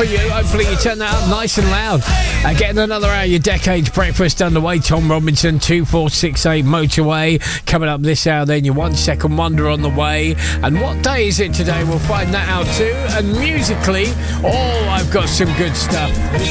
for you. Hopefully you turn that up nice and loud. Getting another hour of your Decades breakfast underway. Tom Robinson, 2468 Motorway. Coming up this hour then, your 1 Second Wonder on the way. And what day is it today? We'll find that out too. And musically, I've got some good stuff. This